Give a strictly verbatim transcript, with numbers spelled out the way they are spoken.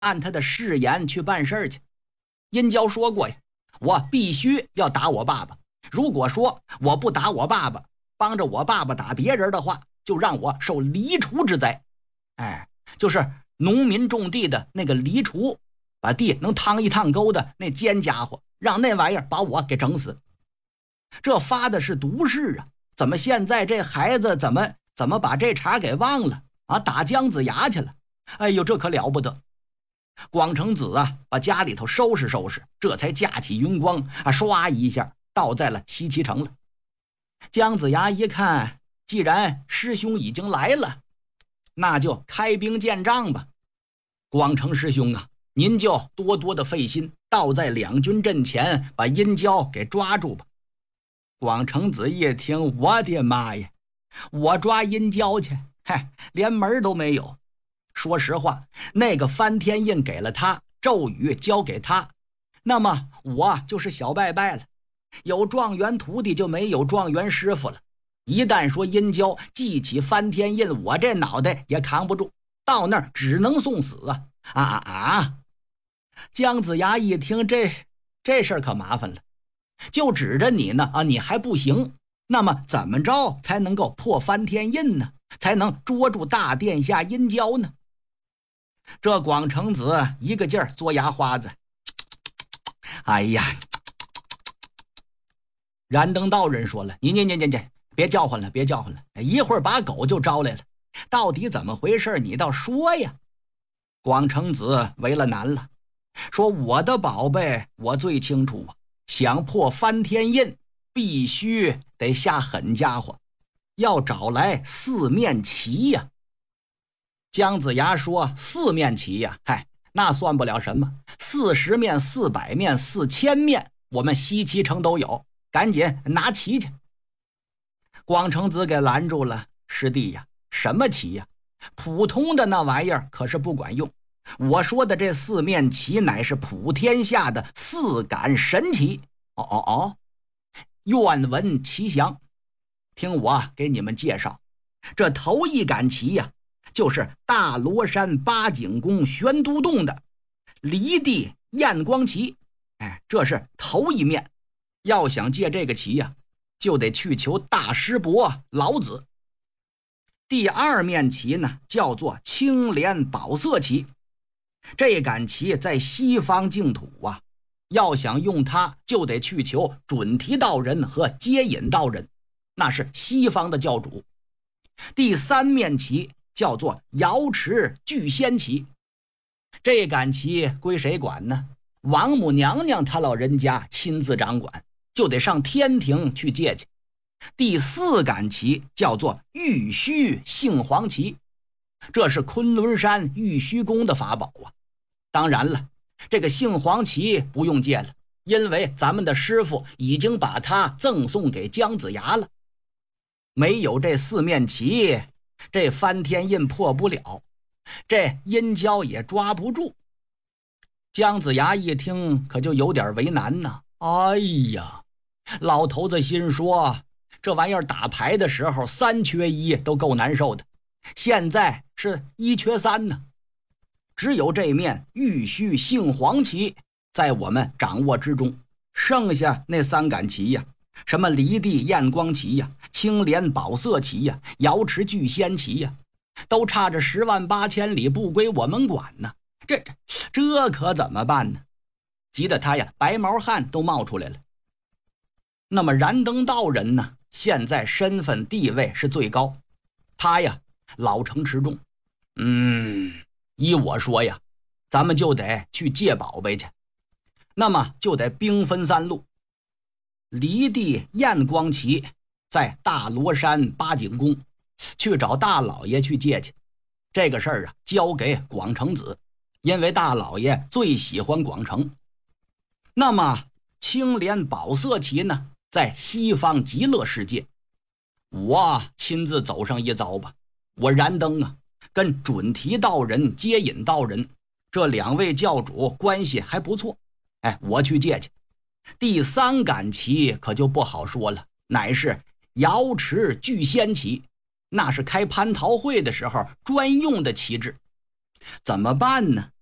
按他的誓言去办事去。殷郊说过呀，我必须要打我爸爸，如果说我不打我爸爸，帮着我爸爸打别人的话，就让我受黎除之灾。哎，就是农民种地的那个黎除，把地能趟一趟沟的那奸家伙，让那玩意儿把我给整死。这发的是毒誓啊，怎么现在这孩子怎么怎么把这茬给忘了啊？打姜子牙去了。哎呦，这可了不得。广成子啊，把家里头收拾收拾，这才架起云光啊，唰一下倒在了西岐城了。姜子牙一看，既然师兄已经来了，那就开兵见仗吧。广成师兄啊，您就多多的费心，倒在两军阵前，把殷郊给抓住吧。广成子一听，我的妈呀，我抓殷郊去，嗨，连门都没有。说实话，那个翻天印给了他，咒语交给他，那么我就是小拜拜了。有状元徒弟就没有状元师傅了。一旦说殷郊记起翻天印，我这脑袋也扛不住，到那儿只能送死啊！啊啊啊！姜子牙一听，这这事儿可麻烦了，就指着你呢啊，你还不行。那么怎么着才能够破翻天印呢？才能捉住大殿下殷郊呢？这广成子一个劲儿嘬牙花子，哎呀！燃灯道人说了：“你你你你你，别叫唤了，别叫唤了，一会儿把狗就招来了。到底怎么回事？你倒说呀！”广成子为了难了，说：“我的宝贝，我最清楚啊，想破翻天印，必须得下狠家伙，要找来四面旗呀。”姜子牙说：“四面旗呀，嗨，那算不了什么，四十面、四百面、四千面，我们西岐城都有，赶紧拿旗去。”广成子给拦住了：“师弟呀，什么旗呀？普通的那玩意儿可是不管用。我说的这四面旗乃是普天下的四杆神旗。哦哦哦，愿闻其详。听我给你们介绍，这头一杆旗呀，就是大罗山八景宫玄都洞的离地焰光旗。哎，这是头一面。要想借这个旗呀，就得去求大师伯老子。第二面旗呢，叫做青莲宝色旗。这杆旗在西方净土啊，要想用它，就得去求准提道人和接引道人，那是西方的教主。第三面旗叫做瑶池聚仙旗。这杆旗归谁管呢？王母娘娘她老人家亲自掌管，就得上天庭去借去。第四杆旗叫做玉虚杏黄旗，这是昆仑山玉虚宫的法宝啊。当然了，这个杏黄旗不用借了，因为咱们的师傅已经把它赠送给姜子牙了。没有这四面旗，这翻天印破不了，这殷郊也抓不住。姜子牙一听，可就有点为难呢。哎呀，老头子心说，这玩意儿打牌的时候三缺一都够难受的，现在是一缺三呢。只有这面玉虚杏黄旗在我们掌握之中，剩下那三杆旗呀，什么离地焰光旗呀、青莲宝色旗呀、瑶池聚仙旗呀，都差着十万八千里，不归我们管呢。这这这可怎么办呢？急得他呀白毛汗都冒出来了。那么燃灯道人呢，现在身份地位是最高，他呀老成持重。嗯，依我说呀，咱们就得去借宝贝去，那么就得兵分三路。离地焰光旗在大罗山八景宫去找大老爷去借去，这个事儿啊交给广成子，因为大老爷最喜欢广成。那么青莲宝色旗呢，在西方极乐世界，我亲自走上一遭吧。我燃灯啊跟准提道人、接引道人这两位教主关系还不错，哎，我去借去。第三杆旗可就不好说了，乃是瑶池聚仙旗，那是开蟠桃会的时候专用的旗帜。怎么办呢？